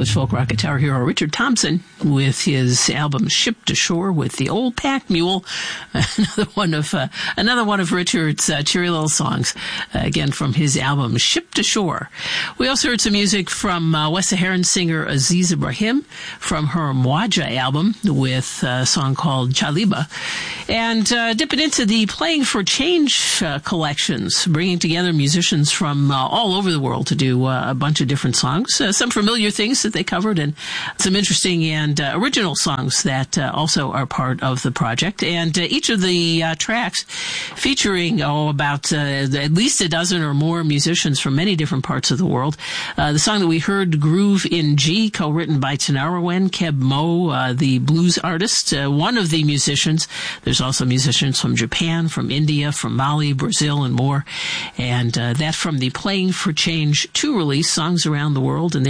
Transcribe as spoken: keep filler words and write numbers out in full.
English folk rock guitar hero Richard Thompson with his album Ship to Shore with the Old Pack Mule, another one of uh, another one of Richard's uh, cheery little songs, uh, again from his album Ship to Shore. We also heard some music from uh, West Saharan singer Aziz Ibrahim from her Mwaja album with a song called Chaliba, and uh, dipping into the Playing for Change uh, collections, bringing together musicians from uh, all over the world to do uh, a bunch of different songs, uh, some familiar things that they covered, and some interesting and uh, original songs that uh, also are part of the project. And uh, each of the uh, tracks featuring oh about uh, at least a dozen or more musicians from many different parts of the world. Uh, the song that we heard, Groove in G, co-written by Tanarawen Keb Mo, uh, the blues artist, uh, one of the musicians. There's also musicians from Japan, from India, from Mali, Brazil, and more. And uh, that from the Playing for Change two release, Songs Around the World. And